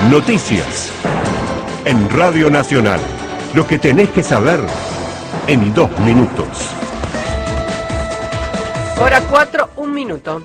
Noticias. En Radio Nacional. Lo que tenés que saber en 2 minutos. Hora 4, 1 minuto.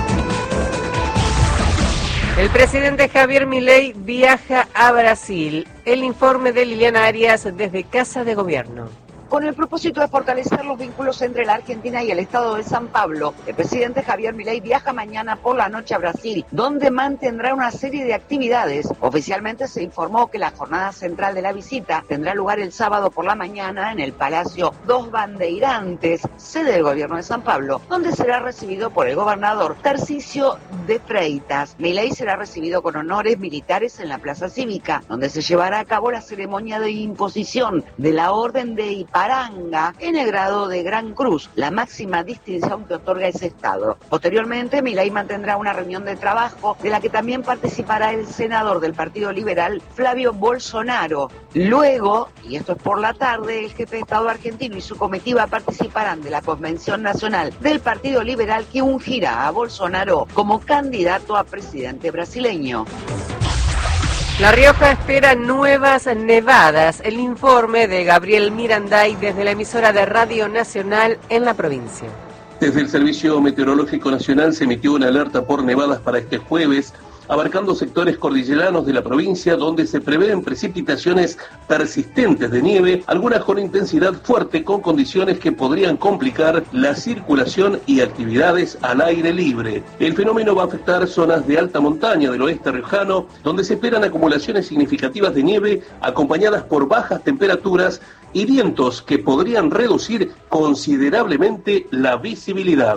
El presidente Javier Milei viaja a Brasil. El informe de Liliana Arias desde Casa de Gobierno. Con el propósito de fortalecer los vínculos entre la Argentina y el Estado de San Pablo, el presidente Javier Milei viaja mañana por la noche a Brasil, donde mantendrá una serie de actividades. Oficialmente se informó que la jornada central de la visita tendrá lugar el sábado por la mañana en el Palacio Dos Bandeirantes, sede del gobierno de San Pablo, donde será recibido por el gobernador Tarcisio de Freitas. Milei será recibido con honores militares en la Plaza Cívica, donde se llevará a cabo la ceremonia de imposición de la Orden de Iparanga en el grado de Gran Cruz, la máxima distinción que otorga ese estado. Posteriormente, Milei mantendrá una reunión de trabajo de la que también participará el senador del Partido Liberal, Flavio Bolsonaro. Luego, y esto es por la tarde, el jefe de Estado argentino y su comitiva participarán de la Convención Nacional del Partido Liberal que ungirá a Bolsonaro como candidato a presidente brasileño. La Rioja espera nuevas nevadas. El informe de Gabriel Miranday desde la emisora de Radio Nacional en la provincia. Desde el Servicio Meteorológico Nacional se emitió una alerta por nevadas para este jueves, abarcando sectores cordilleranos de la provincia donde se prevén precipitaciones persistentes de nieve, algunas con intensidad fuerte, con condiciones que podrían complicar la circulación y actividades al aire libre. El fenómeno va a afectar zonas de alta montaña del oeste riojano, donde se esperan acumulaciones significativas de nieve acompañadas por bajas temperaturas y vientos que podrían reducir considerablemente la visibilidad.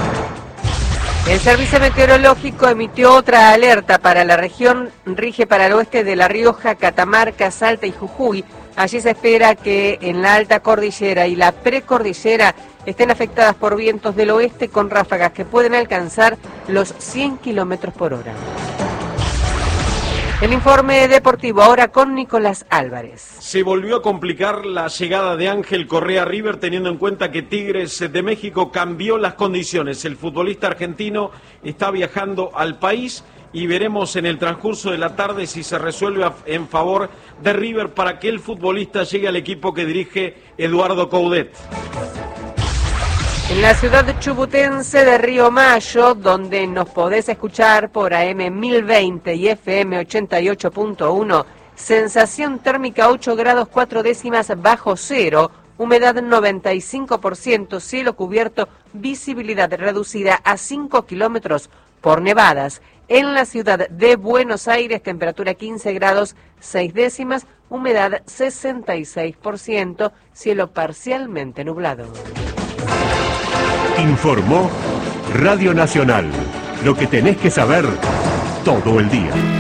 El Servicio Meteorológico emitió otra alerta para la región, rige para el oeste de La Rioja, Catamarca, Salta y Jujuy. Allí se espera que en la alta cordillera y la precordillera estén afectadas por vientos del oeste con ráfagas que pueden alcanzar los 100 kilómetros por hora. El informe deportivo ahora con Nicolás Álvarez. Se volvió a complicar la llegada de Ángel Correa a River, teniendo en cuenta que Tigres de México cambió las condiciones. El futbolista argentino está viajando al país y veremos en el transcurso de la tarde si se resuelve en favor de River para que el futbolista llegue al equipo que dirige Eduardo Coudet. En la ciudad chubutense de Río Mayo, donde nos podés escuchar por AM 1020 y FM 88.1, sensación térmica 8 grados 4 décimas bajo cero, humedad 95%, cielo cubierto, visibilidad reducida a 5 kilómetros por nevadas. En la ciudad de Buenos Aires, temperatura 15 grados 6 décimas, humedad 66%, cielo parcialmente nublado. Informó Radio Nacional. Lo que tenés que saber todo el día.